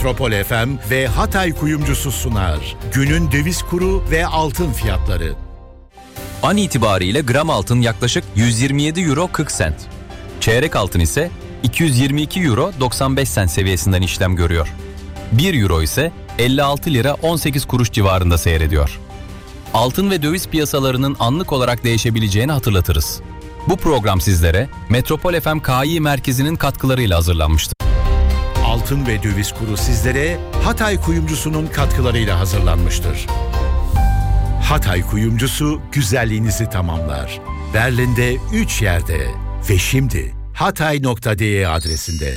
Metropol FM ve Hatay Kuyumcusu sunar. Günün döviz kuru ve altın fiyatları. An itibariyle gram altın yaklaşık 127 euro 40 sent. Çeyrek altın ise 222 euro 95 sent seviyesinden işlem görüyor. 1 euro ise 56 lira 18 kuruş civarında seyrediyor. Altın ve döviz piyasalarının anlık olarak değişebileceğini hatırlatırız. Bu program sizlere Metropol FM Kİ merkezinin katkılarıyla hazırlanmıştır. Altın ve döviz kuru sizlere Hatay Kuyumcusu'nun katkılarıyla hazırlanmıştır. Hatay Kuyumcusu güzelliğinizi tamamlar. Berlin'de 3 yerde ve şimdi hatay.de adresinde.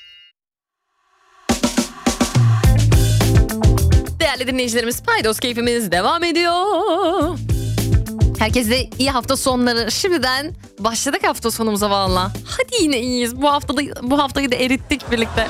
Değerli dinleyicilerimiz, Paydos keyfimiz devam ediyor. Herkese iyi hafta sonları. Şimdiden başladık hafta sonumuza valla. Hadi yine iyiyiz. Bu haftayı da erittik birlikte.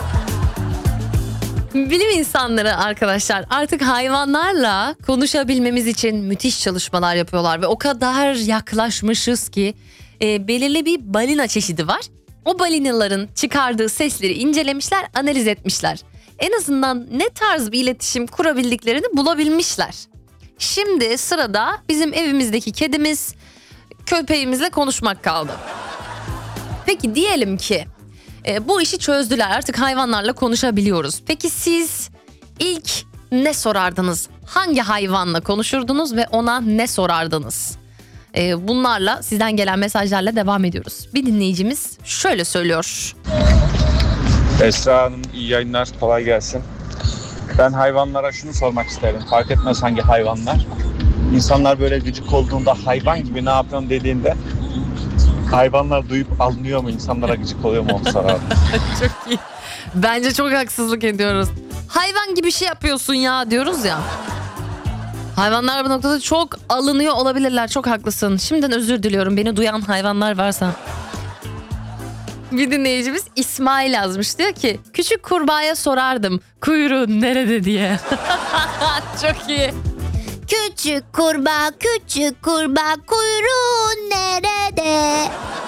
Bilim insanları arkadaşlar artık hayvanlarla konuşabilmemiz için müthiş çalışmalar yapıyorlar ve o kadar yaklaşmışız ki belirli bir balina çeşidi var. O balinaların çıkardığı sesleri incelemişler, analiz etmişler. En azından ne tarz bir iletişim kurabildiklerini bulabilmişler. Şimdi sırada bizim evimizdeki kedimiz, köpeğimizle konuşmak kaldı. Peki diyelim ki bu işi çözdüler, artık hayvanlarla konuşabiliyoruz. Peki siz ilk ne sorardınız? Hangi hayvanla konuşurdunuz ve ona ne sorardınız? Bunlarla, sizden gelen mesajlarla devam ediyoruz. Bir dinleyicimiz şöyle söylüyor. Esra Hanım, iyi yayınlar, kolay gelsin. Ben hayvanlara şunu sormak isterim. Fark etmez hangi hayvanlar. İnsanlar böyle gıcık olduğunda hayvan gibi ne yapıyorsun dediğinde hayvanlar duyup anlıyor mu, insanlara gıcık oluyor mu onu sorardım. Çok iyi. Bence çok haksızlık ediyoruz. Hayvan gibi şey yapıyorsun ya diyoruz ya. Hayvanlar bu noktada çok alınıyor olabilirler. Çok haklısın. Şimdiden özür diliyorum beni duyan hayvanlar varsa. Bir dinleyicimiz İsmail yazmış, diyor ki küçük kurbağaya sorardım kuyruğun nerede diye. Çok iyi. Küçük kurbağa kuyruğun nerede?